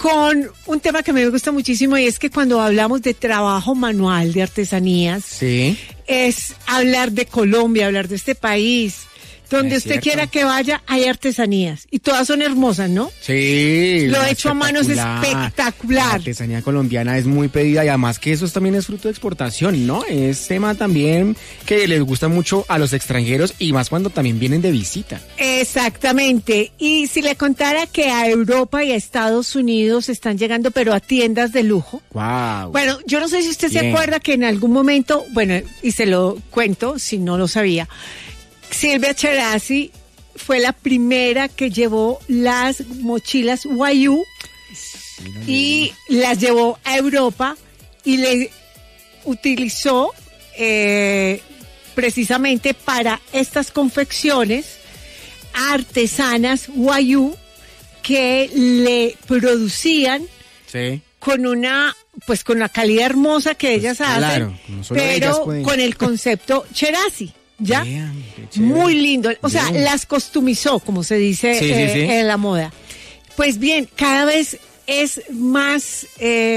con un tema que me gusta muchísimo y es que cuando hablamos de trabajo manual, de artesanías, sí, es hablar de Colombia, hablar de este país. Donde usted quiera que vaya, hay artesanías. Y todas son hermosas, ¿no? Sí. Lo hecho a mano es espectacular. La artesanía colombiana es muy pedida y además que eso también es fruto de exportación, ¿no? Es tema también que les gusta mucho a los extranjeros y más cuando también vienen de visita. Exactamente. Y si le contara que a Europa y a Estados Unidos están llegando, pero a tiendas de lujo. Wow. Bueno, yo no sé si usted se acuerda que en algún momento, bueno, y se lo cuento si no lo sabía, Silvia Cherasi fue la primera que llevó las mochilas Wayuu y las llevó a Europa y le utilizó precisamente para estas confecciones artesanas Wayuu que le producían con una, pues con la calidad hermosa que ellas hacen, pero con el concepto Cherasi. ¿Ya? Muy lindo. O sea, las customizó, como se dice en la moda. Pues bien, cada vez es más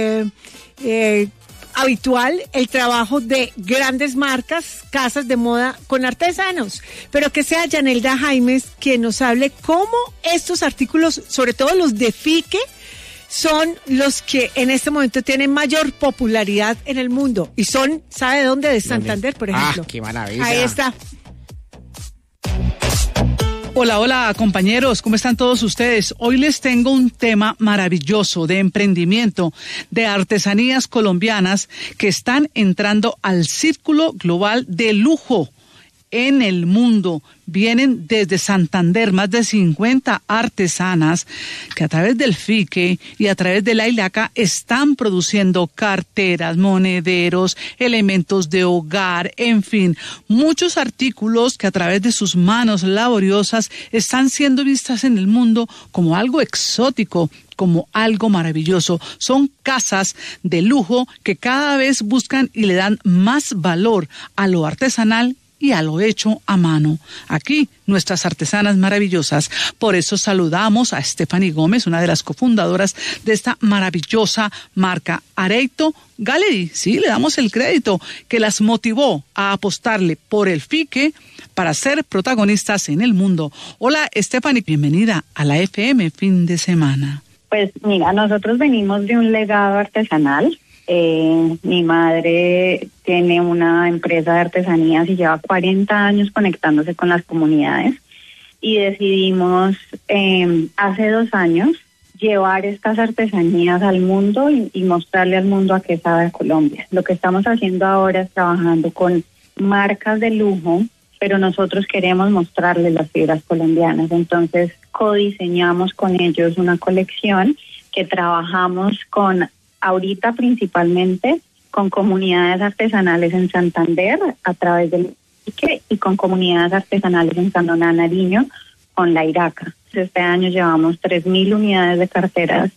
habitual el trabajo de grandes marcas, casas de moda con artesanos. Pero que sea Yanelda Jaimes quien nos hable cómo estos artículos, sobre todo los de Fique, son los que en este momento tienen mayor popularidad en el mundo. Y son, ¿sabe dónde? De Santander, por ejemplo. ¡Ah, qué maravilla! Ahí está. Hola, hola, compañeros, ¿cómo están todos ustedes? Hoy les tengo un tema maravilloso de emprendimiento, de artesanías colombianas que están entrando al círculo global de lujo en el mundo. Vienen desde Santander más de 50 artesanas que a través del Fique y a través de la ILACA están produciendo carteras, monederos, elementos de hogar, en fin, muchos artículos que a través de sus manos laboriosas están siendo vistas en el mundo como algo exótico, como algo maravilloso. Son casas de lujo que cada vez buscan y le dan más valor a lo artesanal y a lo hecho a mano. Aquí, nuestras artesanas maravillosas. Por eso saludamos a Stephanie Gómez, una de las cofundadoras de esta maravillosa marca Areito Gallery. Sí, le damos el crédito que las motivó a apostarle por el Fique para ser protagonistas en el mundo. Hola, Stephanie, bienvenida a la FM Fin de Semana. Pues mira, nosotros venimos de un legado artesanal. Mi madre tiene una empresa de artesanías y lleva 40 años conectándose con las comunidades y decidimos hace 2 años llevar estas artesanías al mundo y mostrarle al mundo a qué sabe Colombia. Lo que estamos haciendo ahora es trabajando con marcas de lujo, pero nosotros queremos mostrarles las fibras colombianas. Entonces codiseñamos con ellos una colección que trabajamos con ahorita principalmente con comunidades artesanales en Santander a través del Fique y con comunidades artesanales en San Doná, Nariño con la ILACA. Este año llevamos 3.000 unidades de carteras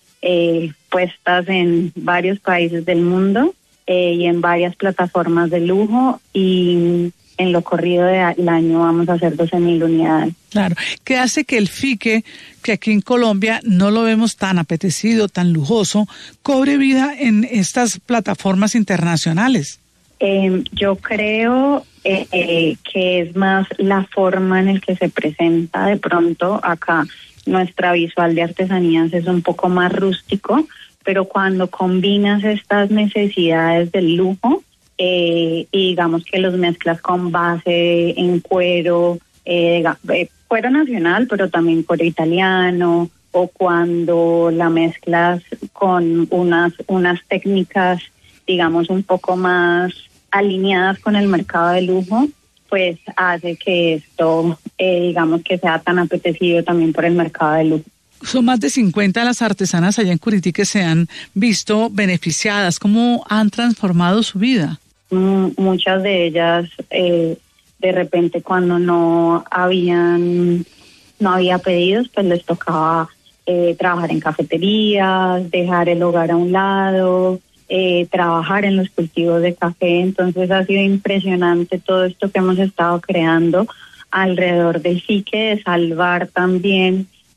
puestas en varios países del mundo y en varias plataformas de lujo, y en lo corrido del año vamos a hacer 12.000 unidades. Claro, ¿qué hace que el Fique, que aquí en Colombia no lo vemos tan apetecido, tan lujoso, cobre vida en estas plataformas internacionales? Yo creo que es más la forma en la que se presenta. De pronto acá nuestra visual de artesanías es un poco más rústico, pero cuando combinas estas necesidades del lujo, y digamos que los mezclas con base en cuero, cuero nacional, pero también cuero italiano, o cuando la mezclas con unas técnicas, digamos, un poco más alineadas con el mercado de lujo, pues hace que esto, digamos, que sea tan apetecido también por el mercado de lujo. Son más de 50 las artesanas allá en Curití que se han visto beneficiadas. ¿Cómo han transformado su vida? Muchas de ellas, de repente cuando no había pedidos, pues les tocaba trabajar en cafeterías, dejar el hogar a un lado, trabajar en los cultivos de café. Entonces ha sido impresionante todo esto que hemos estado creando alrededor del Fique, de salvar también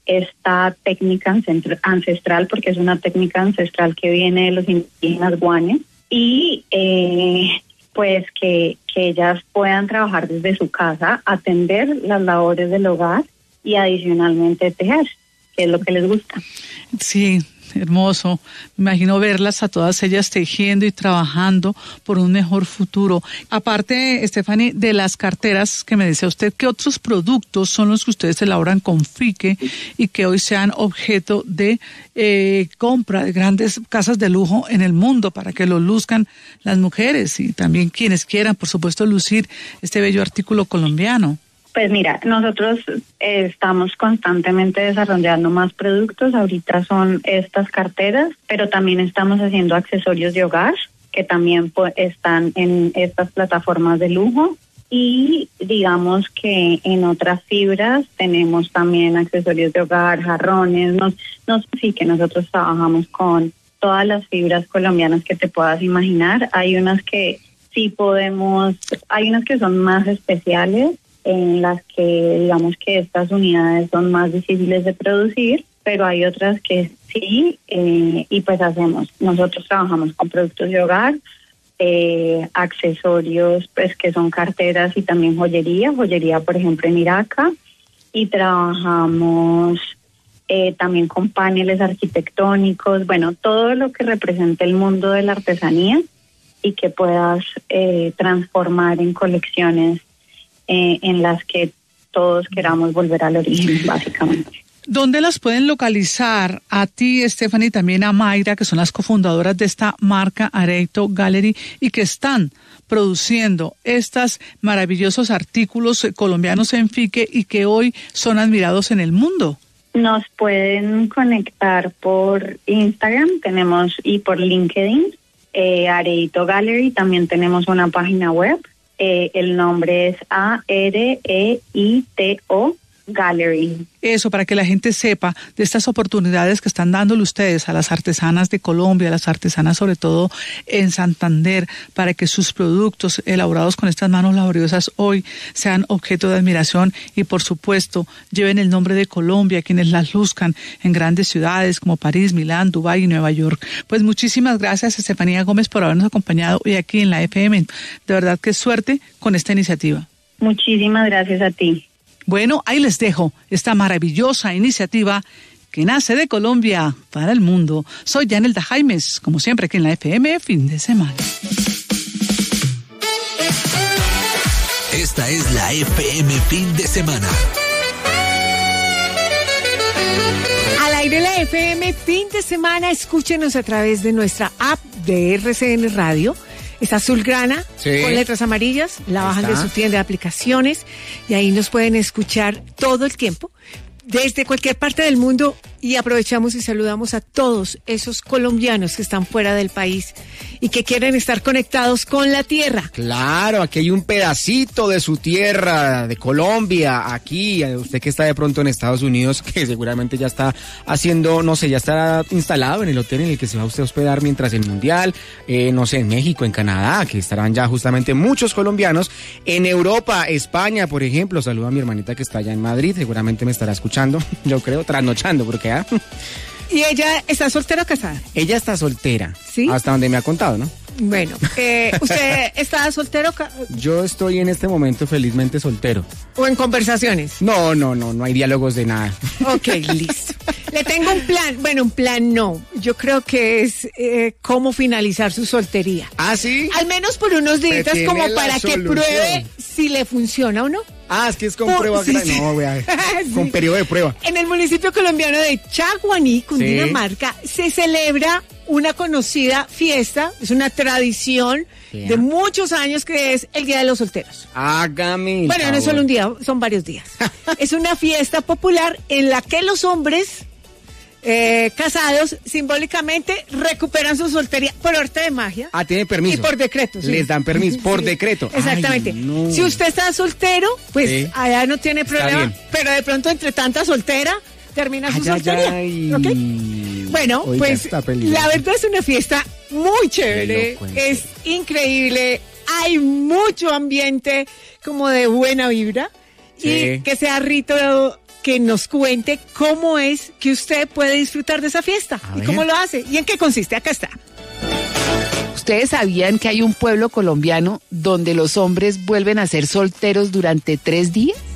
esta técnica ancestral, porque es una técnica ancestral que viene de los indígenas guanes, y pues que ellas puedan trabajar desde su casa, atender las labores del hogar y adicionalmente tejer, que es lo que les gusta. Sí, hermoso. Me imagino verlas a todas ellas tejiendo y trabajando por un mejor futuro. Aparte, Stephanie, de las carteras que me decía usted, ¿qué otros productos son los que ustedes elaboran con Fique y que hoy sean objeto de compra de grandes casas de lujo en el mundo para que lo luzcan las mujeres y también quienes quieran, por supuesto, lucir este bello artículo colombiano? Pues mira, nosotros estamos constantemente desarrollando más productos. Ahorita son estas carteras, pero también estamos haciendo accesorios de hogar que también están en estas plataformas de lujo. Y digamos que en otras fibras tenemos también accesorios de hogar, jarrones. Sí que nosotros trabajamos con todas las fibras colombianas que te puedas imaginar. Hay unas que sí hay unas que son más especiales, en las que digamos que estas unidades son más difíciles de producir, pero hay otras que sí, y pues nosotros trabajamos con productos de hogar, accesorios pues que son carteras y también joyería por ejemplo en Iraca, y trabajamos también con paneles arquitectónicos, bueno, todo lo que representa el mundo de la artesanía y que puedas transformar en colecciones en las que todos queramos volver al origen, básicamente. ¿Dónde las pueden localizar a ti, Stephanie, y también a Mayra, que son las cofundadoras de esta marca Areito Gallery y que están produciendo estos maravillosos artículos colombianos en Fique y que hoy son admirados en el mundo? Nos pueden conectar por Instagram, y por LinkedIn, Areito Gallery. También tenemos una página web. El nombre es AREITO Gallery. Eso, para que la gente sepa de estas oportunidades que están dándole ustedes a las artesanas de Colombia, a las artesanas sobre todo en Santander, para que sus productos elaborados con estas manos laboriosas hoy sean objeto de admiración y por supuesto lleven el nombre de Colombia, quienes las luzcan en grandes ciudades como París, Milán, Dubái y Nueva York. Pues muchísimas gracias, Estefanía Gómez, por habernos acompañado hoy aquí en la FM. De verdad que suerte con esta iniciativa. Muchísimas gracias a ti. Bueno, ahí les dejo esta maravillosa iniciativa que nace de Colombia para el mundo. Soy Yanelda Jaimes, como siempre aquí en la FM, fin de semana. Esta es la FM fin de semana. Al aire la FM fin de semana, escúchenos a través de nuestra app de RCN Radio. Está azulgrana, sí, con letras amarillas, la bajan de su tienda de aplicaciones y ahí nos pueden escuchar todo el tiempo, desde cualquier parte del mundo, y aprovechamos y saludamos a todos esos colombianos que están fuera del país y que quieren estar conectados con la tierra. Claro, aquí hay un pedacito de su tierra, de Colombia, aquí, usted que está de pronto en Estados Unidos, que seguramente ya está haciendo, no sé, ya está instalado en el hotel en el que se va usted a hospedar mientras el Mundial, no sé, en México, en Canadá, que estarán ya justamente muchos colombianos, en Europa, España, por ejemplo, saludo a mi hermanita que está allá en Madrid, seguramente me estará escuchando, yo creo, trasnochando, porque ¿Y ella está soltera o casada? Ella está soltera, ¿sí? Hasta donde me ha contado, ¿no? Bueno, ¿usted está soltero? Yo estoy en este momento felizmente soltero. ¿O en conversaciones? No hay diálogos de nada. Ok, listo. Le tengo un plan, bueno, un plan no, yo creo que es cómo finalizar su soltería. ¿Ah, sí? Al menos por unos días como para que pruebe si le funciona o no. Ah, es que es con prueba. Sí. No, wea, sí, con periodo de prueba. En el municipio colombiano de Chaguaní, Cundinamarca, sí, se celebra una conocida fiesta, es una tradición de muchos años que es el Día de los Solteros. Hágame. Bueno, no es solo un día, son varios días. Es una fiesta popular en la que los hombres casados simbólicamente recuperan su soltería por arte de magia. Ah, tiene permiso. Y por decreto. Sí. Les dan permiso, por decreto. Exactamente. Ay, no. Si usted está soltero, pues allá no tiene problema, pero de pronto entre tanta soltera termina su soltería. ¿Okay? Bueno, oiga, pues la verdad es una fiesta muy chévere, es increíble, hay mucho ambiente como de buena vibra y que sea rito que nos cuente cómo es que usted puede disfrutar de esa fiesta y cómo lo hace y en qué consiste. Acá está. ¿Ustedes sabían que hay un pueblo colombiano donde los hombres vuelven a ser solteros durante 3 días?